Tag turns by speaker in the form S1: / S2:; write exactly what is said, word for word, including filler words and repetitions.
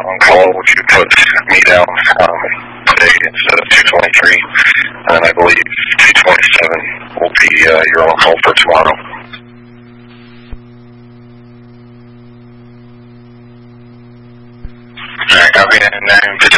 S1: on call, if you put me down um, today instead of two twenty-three, and I believe two twenty-seven will be uh, your on call for tomorrow. Alright, copy, and nine